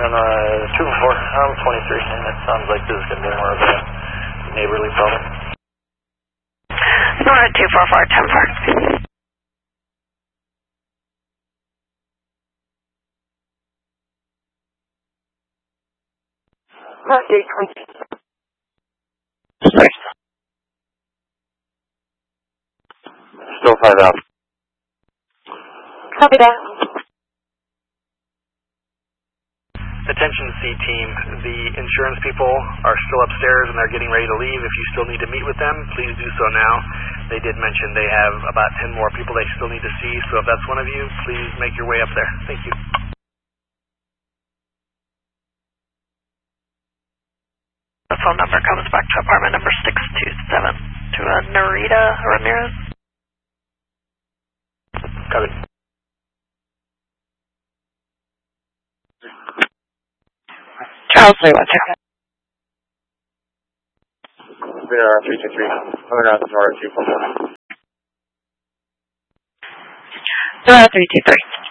on 2-4, I'm 23, and it sounds like this is going to be more of a neighborly problem. Nora 244, 10-4. Still 5 out. Copy that. Attention C-Team, the insurance people are still upstairs and they're getting ready to leave. If you still need to meet with them, please do so now. They did mention they have about 10 more people they still need to see, so if that's one of you, please make your way up there. Thank you. The phone number comes back to apartment number 627 to Narita Ramirez. Copy. Charles Lee, what's your head? There are 323. Other guys are 244. There are 323.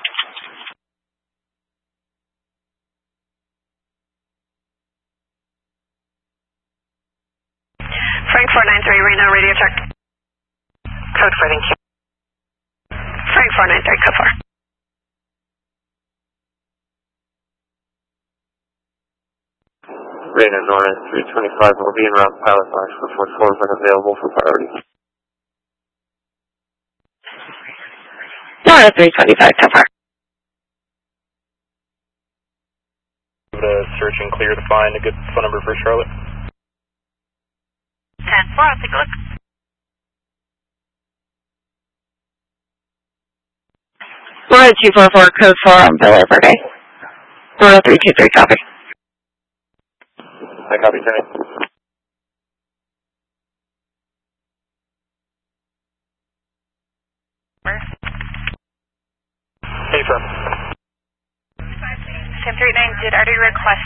Frank 493, Reno, radio check. Code 4, thank you. Frank 493, code 4. Reno, Nora 325 will be en route pilot box before 4 when available for priority. Nora 325, code 4. Give it a search and clear to find a good phone number for Charlotte. 10-4, I'll take a look. Nora 244, code 4 on Bill Verde. Nora 323, copy. I copy, Kenny. Hey, firm. 1039, did already request